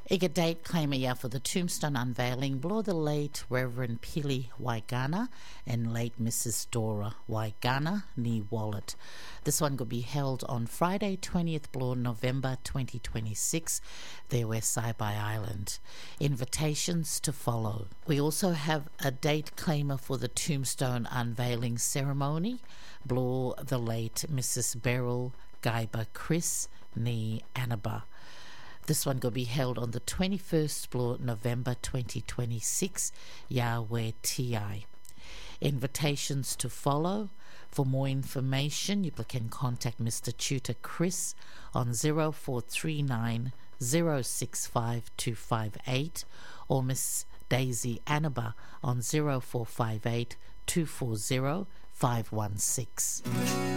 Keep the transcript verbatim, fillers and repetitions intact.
Iga date claim ya for the tombstone unveiling blow the late Reverend Pili Waigana and late Missus Dora Waigana ni Wallet. This one could be held on Friday twentieth blow November twenty twenty-six there West Saibai Island. Invitations to follow. We also have a date claimer for the tombstone unveiling ceremony blow the late Missus Beryl Gaiba Chris ni Annaba. This one could be held on the twenty-first blow November twenty twenty-six, Yahweh T I. Invitations to follow. For more information, you can contact Mister Tutor Chris on zero four three nine zero six five two five eight or Miss Daisy Annaba on zero four five eight two four zero five one six.